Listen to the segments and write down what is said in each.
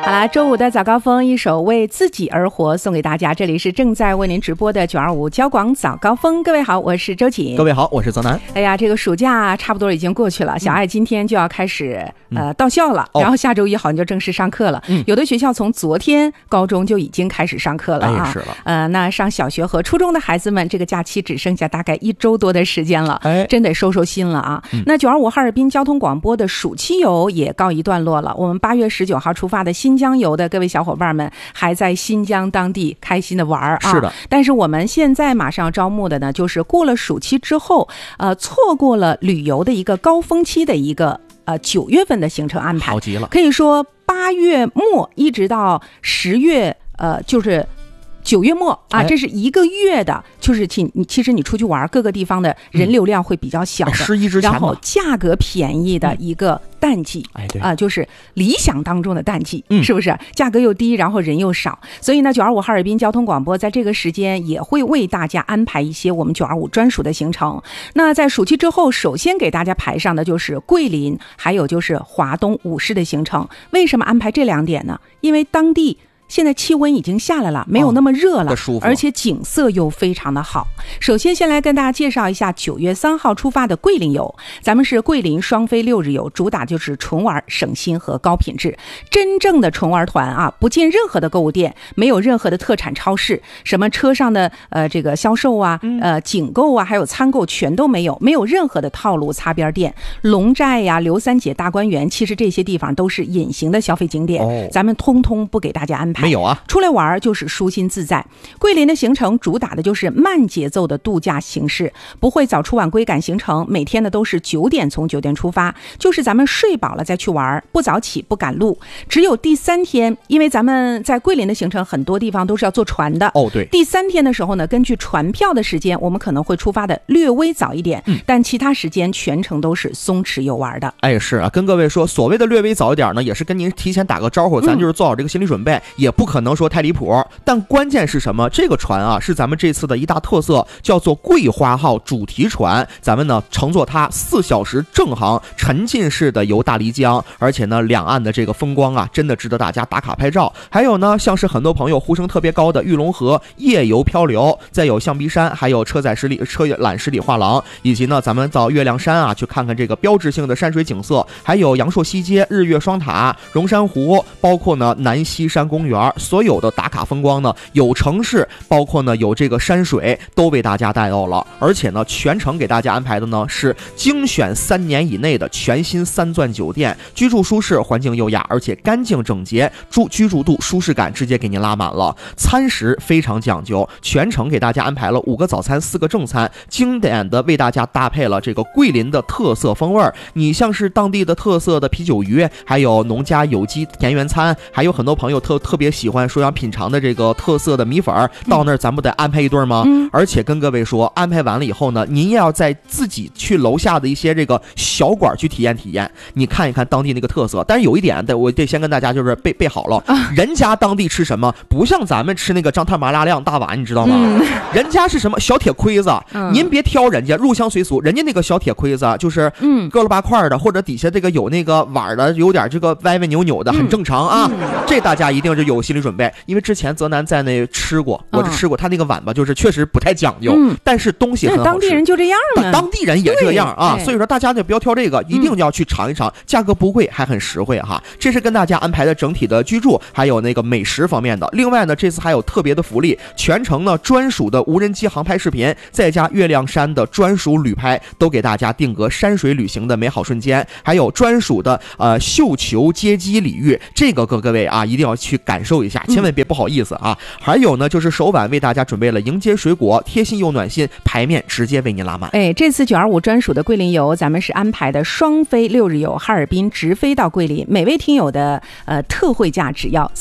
好了，周五的早高峰，一首为自己而活送给大家。这里是正在为您直播的925交广早高峰。各位好，我是周瑾。 各位好，我是泽南。 哎呀，这个暑假差不多已经过去了，小爱今天就要开始到校了，然后下周1好像就正式上课了。有的学校从昨天高中就已经开始上课了啊。 是了。 那上小学和初中的孩子们，这个假期只剩下大概1周多的时间了，真得收心了啊。那925哈尔滨交通广播的暑期游也告一段落了。我们8月19号出发的新疆游的各位小伙伴们还在新疆当地开心的玩啊。 是的。 但是我们现在马上要招募的呢，就是过了暑期之后，错过了旅游的一个高峰期的一个9月份的行程安排。 好极了。 可以说8月末一直到10月，就是9月末啊，这是1个月的，就是其实你出去玩，各个地方的人流量会比较小的，然后价格便宜的一个淡季，就是理想当中的淡季，是不是？价格又低，然后人又少，所以呢，925哈尔滨交通广播在这个时间也会为大家安排一些我们925专属的行程。那在暑期之后，首先给大家排上的就是桂林，还有就是华东五市的行程。为什么安排这2点呢？因为当地现在气温已经下来了，没有那么热了，而且景色又非常的好。首先先来跟大家介绍一下9月3号出发的桂林游，咱们是桂林双飞6日游，主打就是纯玩、省心和高品质。真正的纯玩团啊，不进任何的购物店，没有任何的特产超市，什么车上的这个销售啊、景购啊，还有餐购全都没有，没有任何的套路擦边店。龙寨呀、刘三姐、大观园，其实这些地方都是隐形的消费景点，咱们通通不给大家安排。 没有啊， 出来玩就是舒心自在。桂林的行程主打的就是慢节奏的度假形式，不会早出晚归赶行程，每天呢都是9点从酒店出发，就是咱们睡饱了再去玩，不早起不赶路。只有第3天，因为咱们在桂林的行程很多地方都是要坐船的， 对。 第3天的时候呢，根据船票的时间，我们可能会出发的略微早一点，但其他时间全程都是松弛游玩的。 是啊，跟各位说，所谓的略微早一点呢，也是跟您提前打个招呼，咱就是做好这个心理准备，也不可能说太离谱。但关键是什么？这个船啊，是咱们这次的一大特色，叫做桂花号主题船。咱们呢乘坐它4小时正航，沉浸式的游大漓江，而且呢两岸的这个风光啊，真的值得大家打卡拍照。还有呢，像是很多朋友呼声特别高的玉龙河夜游漂流，再有象鼻山，还有车缆十里画廊，以及呢咱们到月亮山啊去看看这个标志性的山水景色，还有阳朔西街、日月双塔、荣山湖，包括呢南溪山公园，所有的打卡风光呢，有城市，包括呢有这个山水，都为大家带到了。而且呢，全程给大家安排的呢是精选3年以内的全新3钻酒店，居住舒适，环境优雅，而且干净整洁，居住度、舒适感直接给您拉满了。餐食非常讲究，全程给大家安排了5个早餐、4个正餐，经典的为大家搭配了这个桂林的特色风味。你像是当地的特色的啤酒鱼，还有农家有机田园餐，还有很多朋友特别喜欢说要品尝的这个特色的米粉，到那儿咱不得安排一顿吗？而且跟各位说，安排完了以后呢，您也要在自己去楼下的一些这个小馆去体验体验，你看一看当地那个特色。但是有一点我得先跟大家就是备好了，人家当地吃什么不像咱们吃那个张太麻辣亮大碗，你知道吗？人家是什么小铁盔子，您别挑人家入乡随俗，人家那个小铁盔子就是割了8块的，或者底下这个有那个碗的，有点这个歪歪扭扭的，很正常啊。这大家一定是有心理准备，因为之前泽南在那吃过，我吃过他那个碗吧，就是确实不太讲究，但是东西很好吃。 当地人就这样嘛， 当地人也这样啊，所以说大家就不要挑这个，一定要去尝一尝，价格不贵，还很实惠哈。这是跟大家安排的整体的居住还有那个美食方面的。另外呢，这次还有特别的福利，全程呢专属的无人机航拍视频，再加月亮山的专属旅拍，都给大家定格山水旅行的美好瞬间，还有专属的绣球接机礼遇，这个各位啊一定要去感受一下，千万别不好意思啊。还有呢，就是首晚为大家准备了迎接水果，贴心又暖心，排面直接为您拉满。 这次925专属的桂林游，咱们是安排的双飞6日游，哈尔滨直飞到桂林，每位听友的特惠价只要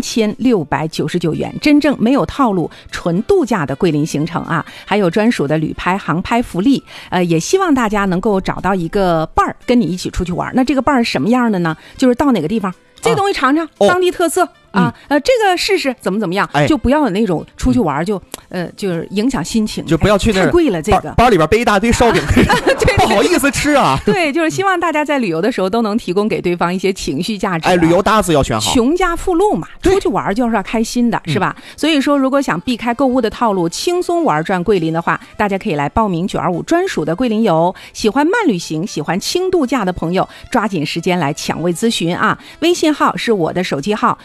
3699元，真正没有套路，纯度假的桂林行程啊，还有专属的旅拍航拍福利。也希望大家能够找到一个伴儿跟你一起出去玩。那这个伴儿什么样的呢？就是到哪个地方这东西尝尝，当地特色啊，这个试试怎么样，就不要有那种出去玩就是影响心情， 就不要去那太贵了，这个包里边背一大堆烧饼，不好意思吃啊。 对，就是希望大家在旅游的时候都能提供给对方一些情绪价值。 旅游搭子要选好， 穷家富路嘛，出去玩就是要开心的，是吧？所以说，如果想避开购物的套路，轻松玩转桂林的话，大家可以来报名925专属的桂林游。喜欢慢旅行、喜欢轻度假的朋友，抓紧时间来抢位咨询啊！微信号是我的手机号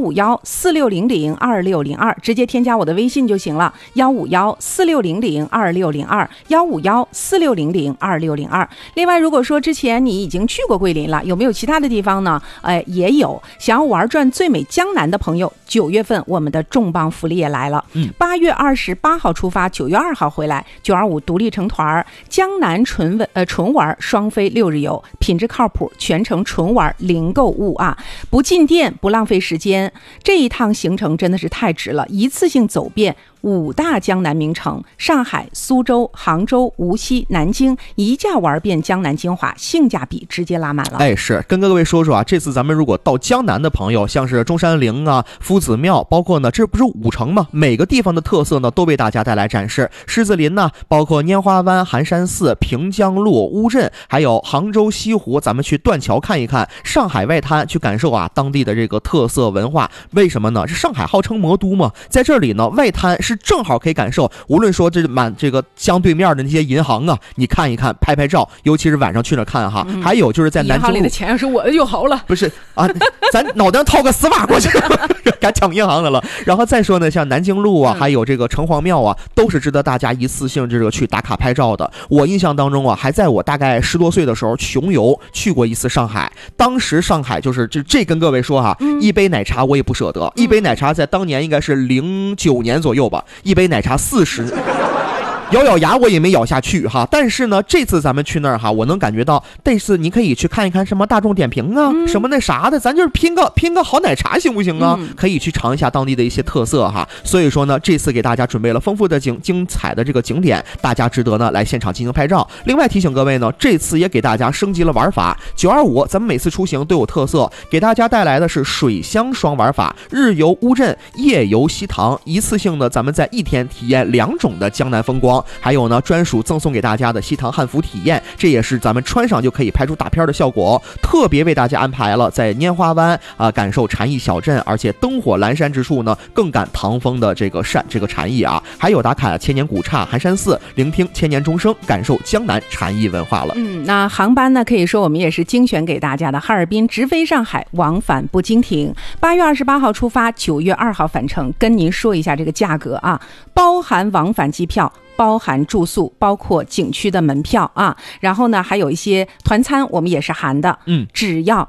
15146002602，直接添加我的微信就行了。15146002602，15146002602。另外，如果说之前你已经去过桂林了，有没有其他的地方呢？也有。想要玩转最美江南的朋友，9月份我们的重磅福利也来了。8月28号出发，9月2号回来，925独立成团，江南纯玩双飞6日游，品质靠谱，全程纯玩零购物啊，不进店不浪费时间。这一趟行程真的是太值了，一次性走遍5大江南名城，上海、苏州、杭州、无锡、南京，一价玩遍江南精华，性价比直接拉满了。 是跟各位说说啊，这次咱们如果到江南的朋友，像是中山陵啊、夫子庙，包括呢，这不是5城吗？每个地方的特色呢，都为大家带来展示。狮子林呢，包括拈花湾、寒山寺、平江路、乌镇，还有杭州西湖，咱们去断桥看一看。上海外滩去感受啊当地的这个特色文化。为什么呢？这上海号称魔都嘛，在这里呢，外滩是正好可以感受，无论说这个江对面的那些银行啊，你看一看，拍拍照，尤其是晚上去那看哈。还有就是在南京路，银行里的钱要是我的就好了。 不是啊，咱脑袋掏个丝袜过去，敢抢银行的了。然后再说呢，像南京路啊，还有这个城隍庙啊，都是值得大家一次性这个去打卡拍照的。我印象当中啊，还在我大概10多岁的时候穷游去过一次上海。当时上海就是这跟各位说哈，一杯奶茶我也不舍得，一杯奶茶在当年应该是09年左右吧，一杯奶茶40。咬牙我也没咬下去哈，但是呢，这次咱们去那儿哈，我能感觉到这次你可以去看一看什么大众点评啊，什么那啥的，咱就是拼个好奶茶行不行啊？可以去尝一下当地的一些特色哈。所以说呢，这次给大家准备了丰富的精彩的这个景点，大家值得呢来现场进行拍照。另外提醒各位呢，这次也给大家升级了玩法，925咱们每次出行都有特色，给大家带来的是水乡双玩法，日游乌镇，夜游西塘，一次性呢咱们在1天体验2种的江南风光。还有呢，专属赠送给大家的西塘汉服体验，这也是咱们穿上就可以拍出大片的效果。特别为大家安排了在拈花湾感受禅意小镇，而且灯火阑珊之处呢，更感唐风的这个禅意啊。还有打卡千年古刹、寒山寺，聆听千年钟声，感受江南禅意文化了。 那航班呢，可以说我们也是精选给大家的，哈尔滨直飞上海，往返不经停。8月28号出发，9月2号返程。跟您说一下这个价格啊，包含往返机票，包含住宿，包括景区的门票啊，然后呢还有一些团餐我们也是含的，只要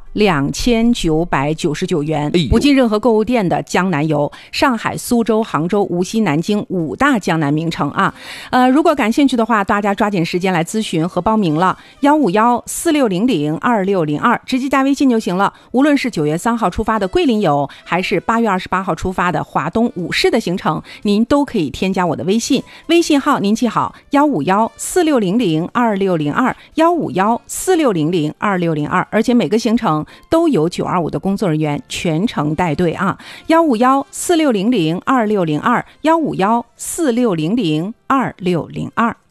2999元，不进任何购物店的江南游，上海、苏州、杭州、无锡、南京5大江南名城啊。如果感兴趣的话，大家抓紧时间来咨询和报名了，15146002602，直接加微信就行了。无论是9月3号出发的桂林游，还是8月28号出发的华东5市的行程，您都可以添加我的微信，微信号您记好15146002602，15146002602，而且每个行程都有925的工作人员全程带队啊，15146002602，15146002602。